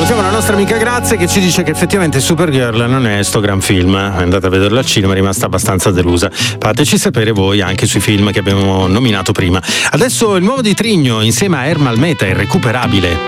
Salutiamo la nostra amica Grazia che ci dice che effettivamente Supergirl non è sto gran film. È andata a vederlo al cinema, è rimasta abbastanza delusa. Fateci sapere voi anche sui film che abbiamo nominato prima. Adesso il nuovo di Trigno insieme a Ermal Meta, Irrecuperabile.